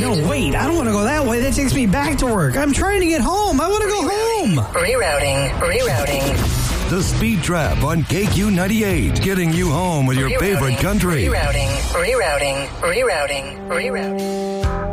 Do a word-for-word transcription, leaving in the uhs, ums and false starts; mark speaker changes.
Speaker 1: No, wait. I don't want to go that way. That takes me back to work. I'm trying to get home. I want to go home.
Speaker 2: Rerouting. Rerouting.
Speaker 3: The Speed Trap on K Q ninety-eight. Getting you home with your
Speaker 2: Rerouting.
Speaker 3: favorite country.
Speaker 2: Rerouting. Rerouting. Rerouting. Rerouting.